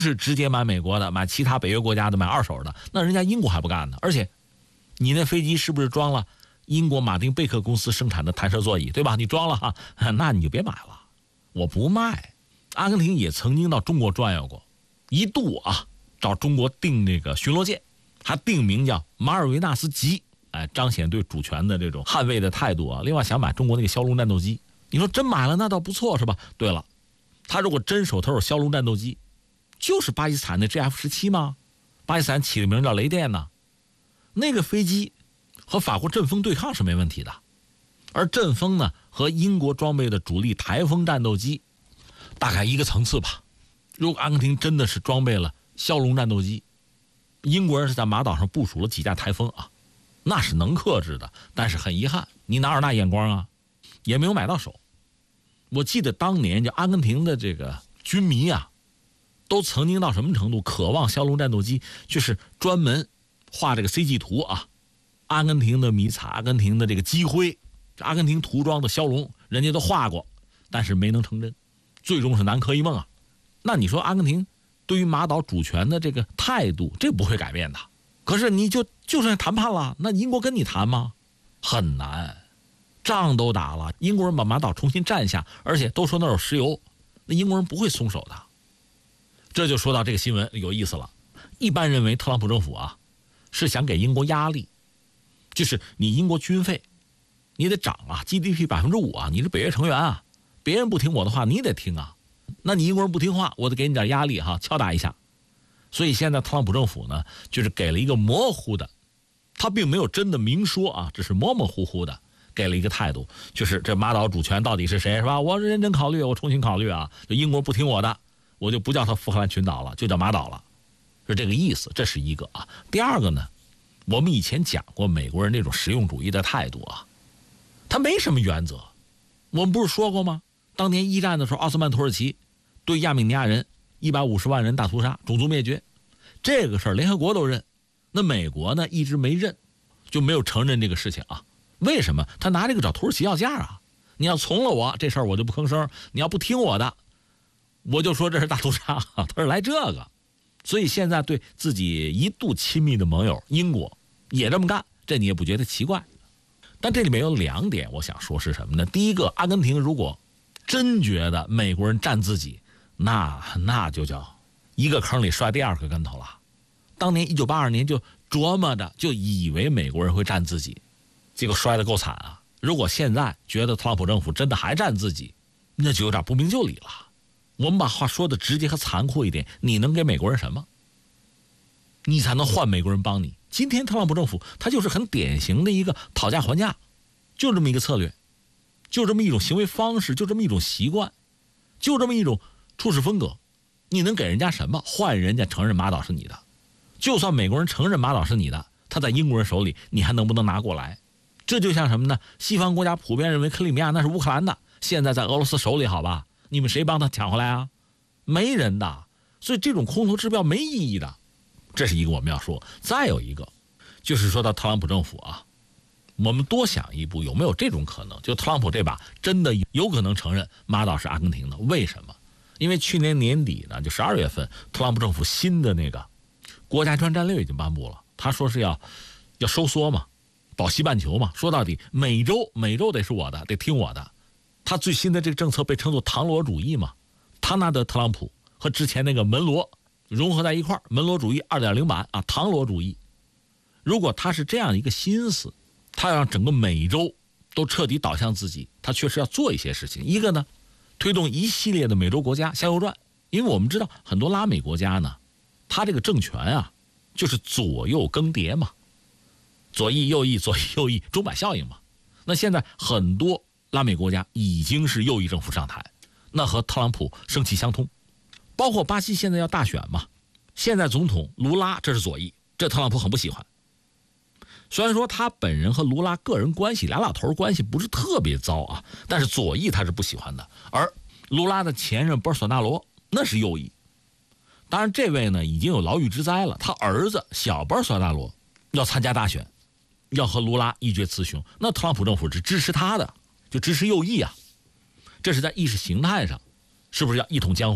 是直接买美国的，买其他北约国家的，买二手的，那人家英国还不干呢。而且你那飞机是不是装了英国马丁贝克公司生产的弹射座椅，对吧？你装了哈，那你就别买了，我不卖。阿根廷也曾经到中国转悠过，一度啊找中国订这个巡逻舰，还定名叫马尔维纳斯级，彰显对主权的这种捍卫的态度啊。另外想买中国那个枭龙战斗机，你说真买了那倒不错是吧？对了，他如果真手头有枭龙战斗机，就是巴基斯坦的 GF-17吗？巴基斯坦起的名叫雷电呢，那个飞机和法国阵风对抗是没问题的，而阵风呢和英国装备的主力台风战斗机大概一个层次吧。如果阿根廷真的是装备了枭龙战斗机，英国人是在马岛上部署了几架台风啊，那是能克制的。但是很遗憾，你哪有那眼光啊，也没有买到手。我记得当年就阿根廷的这个军迷啊，都曾经到什么程度渴望枭龙战斗机，就是专门画这个 CG 图啊，阿根廷的迷彩，阿根廷的这个机徽，阿根廷涂装的枭龙人家都画过，但是没能成真，最终是南柯一梦啊。那你说阿根廷对于马岛主权的这个态度，这不会改变的。可是你就算谈判了，那英国跟你谈吗？很难，仗都打了，英国人把马岛重新占下，而且都说那有石油，那英国人不会松手的。这就说到这个新闻有意思了。一般认为特朗普政府啊是想给英国压力，就是你英国军费你得涨啊， GDP 5%啊，你是北约成员啊，别人不听我的话你得听啊，那你英国人不听话，我得给你点压力哈，敲打一下。所以现在特朗普政府呢就是给了一个模糊的，他并没有真的明说啊，只是模模糊糊的给了一个态度，就是这马岛主权到底是谁是吧？我认真考虑，我重新考虑啊，就英国不听我的，我就不叫它福克兰群岛了，就叫马岛了，是这个意思。这是一个啊。第二个呢，我们以前讲过美国人那种实用主义的态度啊，他没什么原则。我们不是说过吗？当年一战的时候，奥斯曼土耳其对亚美尼亚人150万人大屠杀，种族灭绝，这个事儿联合国都认，那美国呢一直没认，就没有承认这个事情啊。为什么？他拿这个找土耳其要价啊！你要从了我这事儿，我就不吭声；你要不听我的，我就说这是大屠杀。他是来这个，所以现在对自己一度亲密的盟友英国也这么干，这你也不觉得奇怪。但这里面有2点，我想说是什么呢？第一个，阿根廷如果真觉得美国人占自己，那就叫一个坑里摔第2个跟头了。当年1982年就琢磨着，就以为美国人会占自己，结果摔得够惨啊！如果现在觉得特朗普政府真的还占自己，那就有点不明就里了。我们把话说的直接和残酷一点，你能给美国人什么？你才能换美国人帮你？今天特朗普政府他就是很典型的一个讨价还价，就这么一个策略，就这么一种行为方式，就这么一种习惯，就这么一种处事风格。你能给人家什么？换人家承认马岛是你的。就算美国人承认马岛是你的，他在英国人手里，你还能不能拿过来？这就像什么呢？西方国家普遍认为克里米亚那是乌克兰的，现在在俄罗斯手里，好吧？你们谁帮他抢回来啊？没人的。所以这种空头支标没意义的，这是一个我们要说。再有一个就是说到特朗普政府啊，我们多想一步，有没有这种可能，就特朗普这把真的有可能承认马岛是阿根廷的？为什么？因为去年年底呢，就12月份，特朗普政府新的那个国家安全战略已经颁布了，他说是要收缩嘛，保西半球嘛，说到底美洲得是我的，得听我的。他最新的这个政策被称作唐罗主义嘛，他拿的特朗普和之前那个门罗融合在一块儿，门罗主义 2.0 版啊，唐罗主义。如果他是这样一个心思，他要让整个美洲都彻底倒向自己，他确实要做一些事情。一个呢，推动一系列的美洲国家向右转，因为我们知道很多拉美国家呢，他这个政权啊就是左右更迭嘛，左翼右翼左翼右翼，钟摆效应嘛。那现在很多拉美国家已经是右翼政府上台，那和特朗普生气相通。包括巴西现在要大选嘛，现在总统卢拉这是左翼，这特朗普很不喜欢。虽然说他本人和卢拉个人关系，俩老头关系不是特别糟啊，但是左翼他是不喜欢的。而卢拉的前任波尔索纳罗那是右翼，当然这位呢已经有牢狱之灾了，他儿子小波尔索纳罗要参加大选，要和卢拉一决雌雄，那特朗普政府是支持他的，就支持右翼啊。这是在意识形态上是不是要一统江湖？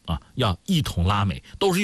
啊，要一统拉美，都是